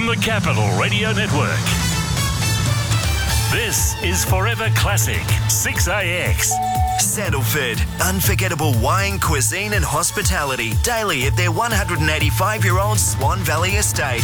from the Capital Radio Network. This is Forever Classic 6AX. Sandalford, unforgettable wine, cuisine and hospitality daily at their 185-year-old Swan Valley estate.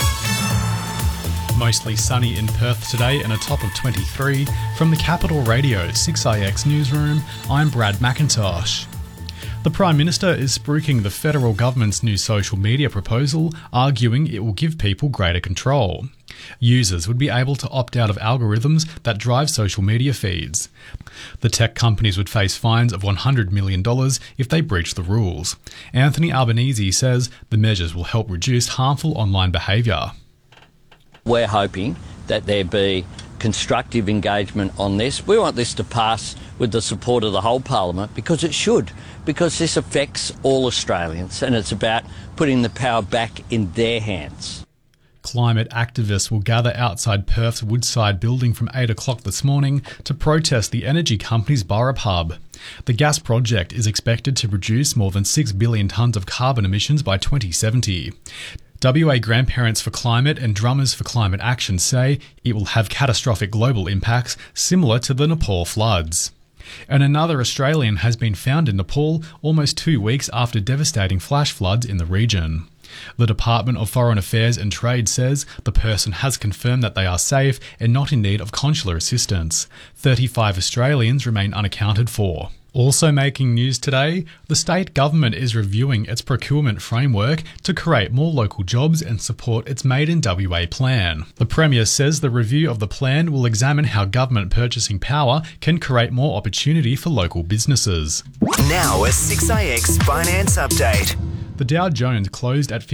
Mostly sunny in Perth today and a top of 23. From the Capital Radio 6AX newsroom, I'm Brad McIntosh. The Prime Minister is spruiking the federal government's new social media proposal, arguing it will give people greater control. Users would be able to opt out of algorithms that drive social media feeds. The tech companies would face fines of $100 million if they breach the rules. Anthony Albanese says the measures will help reduce harmful online behaviour. We're hoping that there be constructive engagement on this. We want this to pass with the support of the whole Parliament because it should, because this affects all Australians and it's about putting the power back in their hands. Climate activists will gather outside Perth's Woodside building from 8 o'clock this morning to protest the energy company's Burrup hub. The gas project is expected to produce more than 6 billion tonnes of carbon emissions by 2070. WA Grandparents for Climate and Drummers for Climate Action say it will have catastrophic global impacts similar to the Nepal floods. And another Australian has been found in Nepal almost 2 weeks after devastating flash floods in the region. The Department of Foreign Affairs and Trade says the person has confirmed that they are safe and not in need of consular assistance. 35 Australians remain unaccounted for. Also making news today, the state government is reviewing its procurement framework to create more local jobs and support its Made in WA plan. The Premier says the review of the plan will examine how government purchasing power can create more opportunity for local businesses. Now a 6AX finance update. The Dow Jones closed at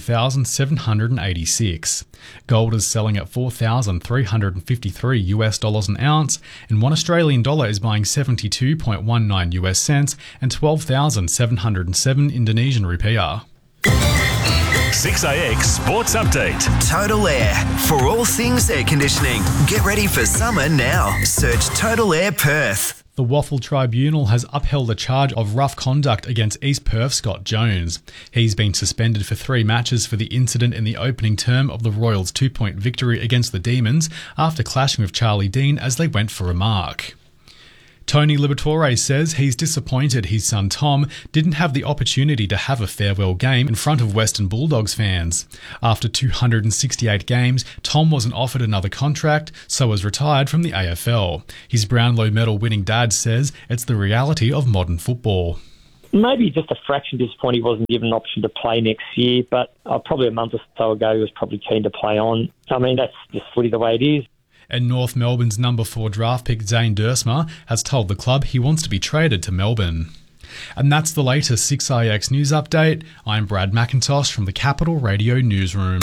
52,786. Gold is selling at $4,353 an ounce, and $1 Australian dollar is buying 72.19 US cents and 12,707 Indonesian rupiah. 6AX Sports Update. Total Air. For all things air conditioning. Get ready for summer now. Search Total Air Perth. The Waffle Tribunal has upheld a charge of rough conduct against East Perth's Scott Jones. He's been suspended for 3 matches for the incident in the opening term of the Royals' 2-point victory against the Demons after clashing with Charlie Dean as they went for a mark. Tony Liberatore says he's disappointed his son Tom didn't have the opportunity to have a farewell game in front of Western Bulldogs fans. After 268 games, Tom wasn't offered another contract, so was retired from the AFL. His Brownlow medal winning dad says it's the reality of modern football. Maybe just a fraction disappointed he wasn't given an option to play next year, but probably a month or so ago he was probably keen to play on. I mean, that's just footy the way it is. And North Melbourne's number 4 draft pick Zane Duursma has told the club he wants to be traded to Melbourne. And that's the latest 6AX news update. I'm Brad McIntosh from the Capital Radio newsroom.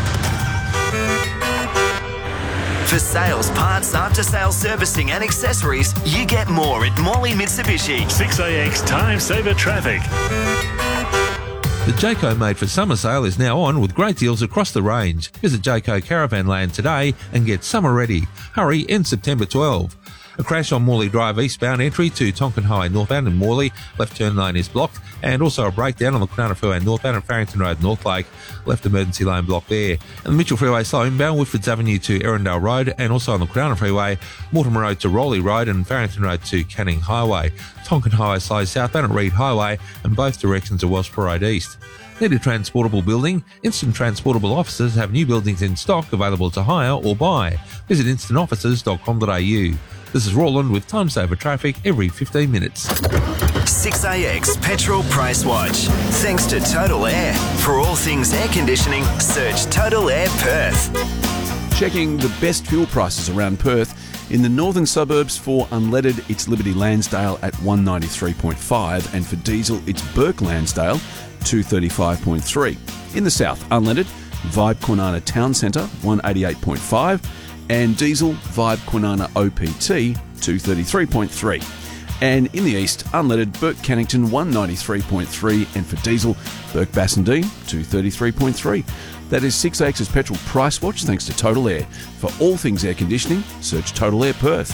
For sales, parts, after-sales servicing and accessories, you get more at Morley Mitsubishi. 6AX Time Saver Traffic. The Jayco Made for Summer sale is now on with great deals across the range. Visit Jayco Caravanland today and get summer ready. Hurry, end September 12. A crash on Morley Drive eastbound entry to Tonkin Highway northbound in Morley. Left turn lane is blocked. And also a breakdown on the Kwinana Freeway northbound and Farrington Road North Lake. Left emergency lane blocked there. And the Mitchell Freeway slow inbound Woodfords Avenue to Erindale Road. And also on the Kwinana Freeway, Mortimer Road to Rowley Road and Farrington Road to Canning Highway. Tonkin Highway slow southbound at Reed Highway and both directions are Wellsborough Road East. Need a transportable building? Instant Transportable Offices have new buildings in stock available to hire or buy. Visit instantoffices.com.au. This is Roland with Time Saver Traffic every 15 minutes. 6AX Petrol Price Watch. Thanks to Total Air. For all things air conditioning, search Total Air Perth. Checking the best fuel prices around Perth. In the northern suburbs for unleaded, it's Liberty Lansdale at 193.5 and for diesel, it's Burke Lansdale 235.3. In the south, unleaded, Vibe Kwinana Town Centre 188.5 and diesel Vibe Kwinana OPT 233.3. And in the east, unleaded Burke Cannington 193.3 and for diesel Burke Bassendean 233.3. That is 6AX's petrol price watch thanks to Total Air. For all things air conditioning, search Total Air Perth.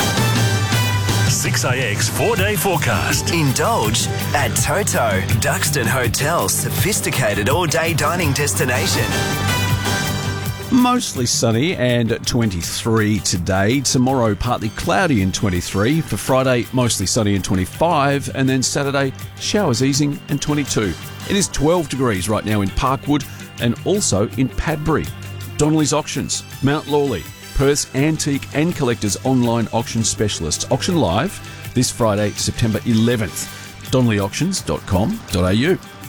6AX 4-day forecast. Indulge at Toto, Duxton Hotel's sophisticated all-day dining destination. Mostly sunny and 23 today. Tomorrow, partly cloudy and 23. For Friday, mostly sunny and 25. And then Saturday, showers easing and 22. It is 12 degrees right now in Parkwood and also in Padbury. Donnelly's Auctions, Mount Lawley, Perth's antique and collectors online auction specialists. Auction live this Friday, September 11th. DonnellyAuctions.com.au.